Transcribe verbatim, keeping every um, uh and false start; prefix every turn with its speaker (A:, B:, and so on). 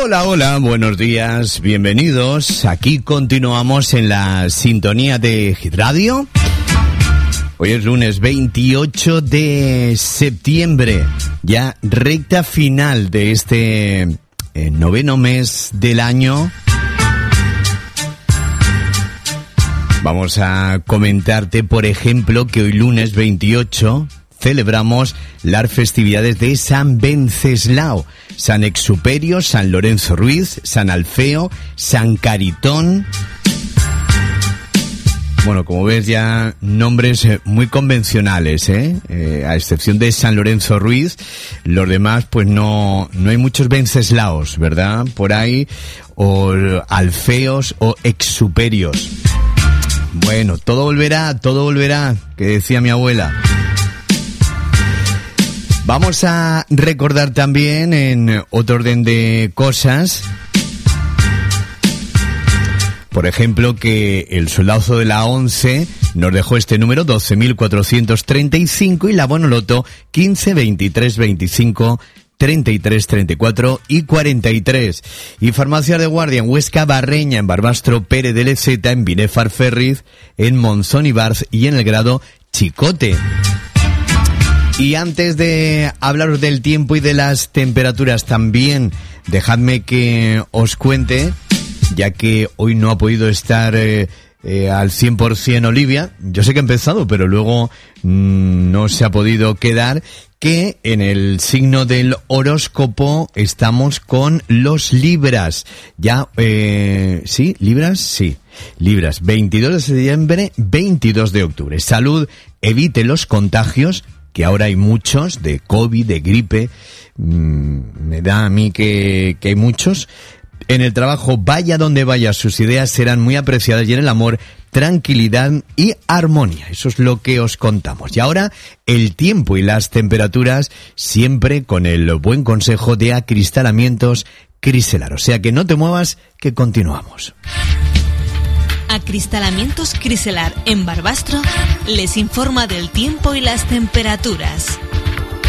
A: Hola, hola, buenos días, bienvenidos. Aquí continuamos en la sintonía de Hit Radio. Hoy es lunes veintiocho de septiembre, ya recta final de este eh, noveno mes del año. Vamos a comentarte, por ejemplo, que hoy lunes veintiocho celebramos las festividades de San Venceslao, San Exuperio, San Lorenzo Ruiz, San Alfeo, San Caritón. Bueno, como ves, ya nombres muy convencionales, ¿eh? Eh, a excepción de San Lorenzo Ruiz, los demás, pues no, no hay muchos Venceslaos, ¿verdad? Por ahí, o Alfeos o Exuperios. Bueno, todo volverá, todo volverá, que decía mi abuela. Vamos a recordar también, en otro orden de cosas, por ejemplo, que el soldazo de la once nos dejó este número, doce mil cuatrocientos treinta y cinco, y la Bonoloto, quince, veintitrés, veinticinco, treinta y tres, treinta y cuatro y cuarenta y tres. Y Farmacias de Guardia en Huesca, Barreña, en Barbastro, Pérez de Lezeta, en Binefar Ferriz, en Monzón y Barz y en el Grado Chicote. Y antes de hablaros del tiempo y de las temperaturas también, dejadme que os cuente, ya que hoy no ha podido estar eh, eh, al cien por ciento Olivia, yo sé que ha empezado, pero luego mmm, no se ha podido quedar, que en el signo del horóscopo estamos con los Libras. Ya, eh, ¿sí? ¿Libras? Sí. Libras, veintidós de septiembre, veintidós de octubre. Salud, evite los contagios, que ahora hay muchos, de COVID, de gripe, mmm, me da a mí que, que hay muchos. En el trabajo, vaya donde vaya, sus ideas serán muy apreciadas, y en el amor, tranquilidad y armonía. Eso es lo que os contamos. Y ahora, el tiempo y las temperaturas, siempre con el buen consejo de Acristalamientos Criselar. O sea que no te muevas, que continuamos.
B: Acristalamientos Criselar en Barbastro les informa del tiempo y las temperaturas.